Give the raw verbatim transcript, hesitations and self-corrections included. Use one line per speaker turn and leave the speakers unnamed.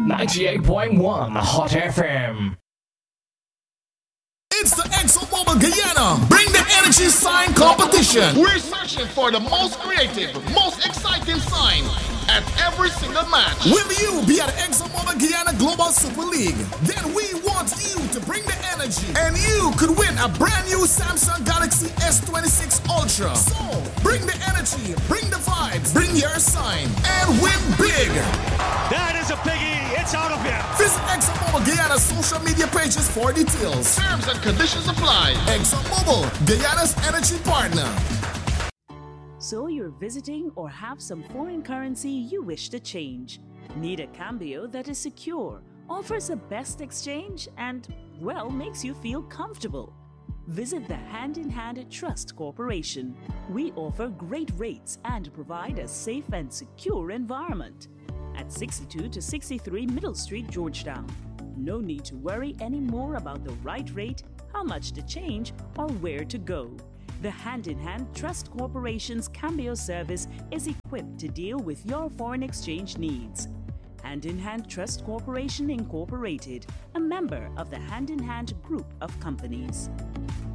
ninety-eight point one Hot F M.
It's the ExxonMobil Guyana Bring the Energy Sign Competition. We're searching for the most creative, most exciting sign at every single match. Will you be at the ExxonMobil Guyana Global Super League? Then we want you to bring the energy, and you could win a brand new Samsung Galaxy S twenty-six Ultra. So bring the energy, bring the vibes, bring your sign, and win big.
That is a biggie. It's out of here.
Visit ExxonMobil Guyana's social media pages for details. Terms and conditions apply. ExxonMobil, Guyana's energy partner.
So you're visiting or have some foreign currency you wish to change. Need a cambio that is secure, offers a best exchange, and, well, makes you feel comfortable. Visit the Hand in Hand Trust Corporation. We offer great rates and provide a safe and secure environment. At sixty-two to sixty-three Middle Street, Georgetown. No need to worry anymore about the right rate, how much to change, or where to go. The Hand in Hand Trust Corporation's Cambio service is equipped to deal with your foreign exchange needs. Hand in Hand Trust Corporation Incorporated, a member of the Hand in Hand Group of Companies.